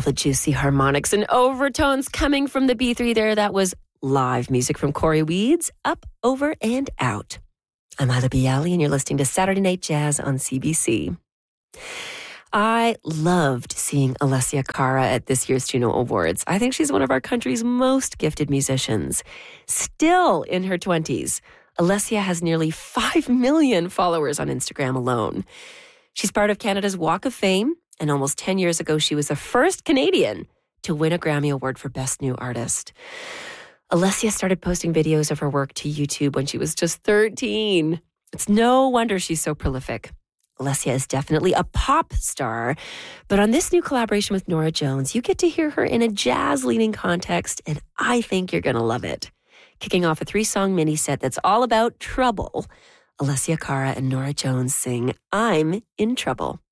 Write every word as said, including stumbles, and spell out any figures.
the juicy harmonics and overtones coming from the B three there. That was live music from Corey Weeds, Up, Over, and Out. I'm Ila Bialy, and you're listening to Saturday Night Jazz on C B C. I loved seeing Alessia Cara at this year's Juno Awards. I think she's one of our country's most gifted musicians. Still in her twenties, Alessia has nearly five million followers on Instagram alone. She's part of Canada's Walk of Fame, and almost ten years ago, she was the first Canadian to win a Grammy Award for Best New Artist. Alessia started posting videos of her work to YouTube when she was just thirteen. It's no wonder she's so prolific. Alessia is definitely a pop star, but on this new collaboration with Norah Jones, you get to hear her in a jazz-leaning context, and I think you're going to love it. Kicking off a three-song mini-set that's all about trouble, Alessia Cara and Norah Jones sing I'm in Trouble.